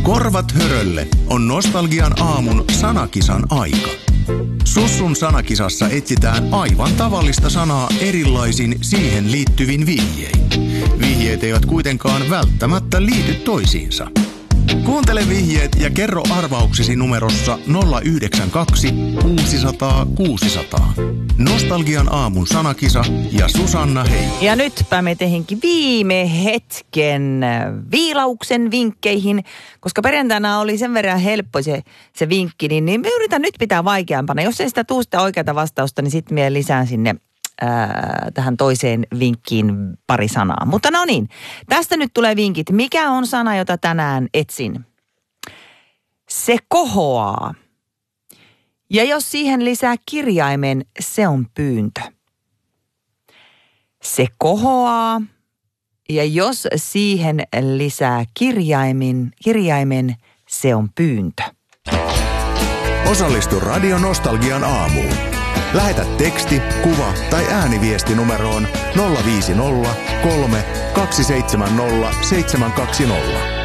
Korvat hörölle on Nostalgian aamun sanakisan aika. Sussun sanakisassa etsitään aivan tavallista sanaa erilaisin siihen liittyvin vihjein. Vihjeet eivät kuitenkaan välttämättä liity toisiinsa. Kuuntele vihjeet ja kerro arvauksesi numerossa 092 600 600. Nostalgian aamun sanakisa ja Susanna Hei. Ja nytpä me tehinkin viime hetken viilauksen vinkkeihin, koska perjantaina oli sen verran helppo se vinkki, niin me yritän nyt pitää vaikeampana. Jos ei sitä tuu sitä oikeata vastausta, niin sitten me lisään sinne tähän toiseen vinkkiin pari sanaa. Mutta no niin, tästä nyt tulee vinkit. Mikä on sana, jota tänään etsin? Se kohoaa. Ja jos siihen lisää kirjaimen, se on pyyntö. Se kohoaa. Ja jos siihen lisää kirjaimen, se on pyyntö. Osallistu Radio Nostalgian aamuun. Lähetä teksti, kuva tai ääniviesti numeroon 050 3 270 720.